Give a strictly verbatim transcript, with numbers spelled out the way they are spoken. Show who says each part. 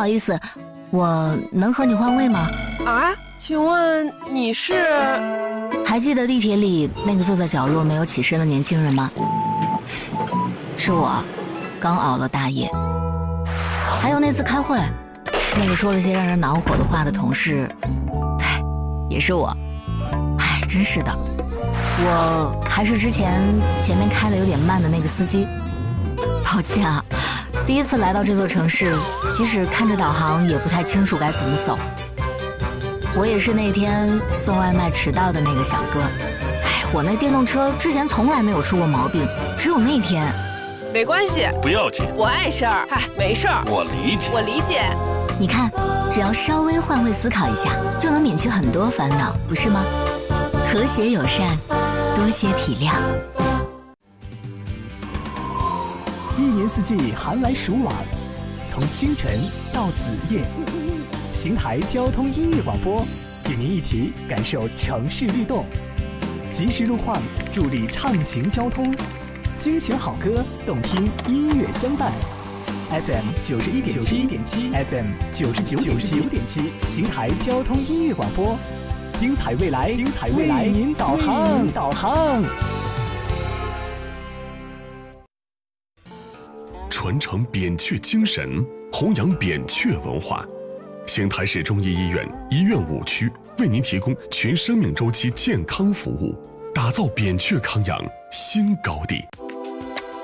Speaker 1: 好意思，我能和你换位吗？
Speaker 2: 啊，请问你是？
Speaker 1: 还记得地铁里那个坐在角落没有起身的年轻人吗？是我，刚熬了大夜。还有那次开会，那个说了些让人恼火的话的同事，对，也是我。哎，真是的，我还是之前前面开的有点慢的那个司机。抱歉啊，第一次来到这座城市，即使看着导航也不太清楚该怎么走。我也是那天送外卖迟到的那个小哥。哎，我那电动车之前从来没有出过毛病，只有那天。
Speaker 2: 没关系，
Speaker 3: 不要紧，
Speaker 2: 我碍事儿。嗨，没事儿，
Speaker 3: 我理解，
Speaker 2: 我理解。
Speaker 1: 你看，只要稍微换位思考一下，就能免去很多烦恼，不是吗？和谐友善，多些体谅。
Speaker 4: 一年四季寒来暑往，从清晨到子夜，邢台交通音乐广播与您一起感受城市律动，及时路况助力畅行交通，精选好歌，动听音乐相伴。F M 九十一点七点七 ，F M 九十九点九点七，邢台交通音乐广播，精彩未来，精彩未来，为您导航，导航。
Speaker 5: 传承扁鹊精神，弘扬扁鹊文化。邢台市中医医院医院五区为您提供全生命周期健康服务，打造扁鹊康养新高地。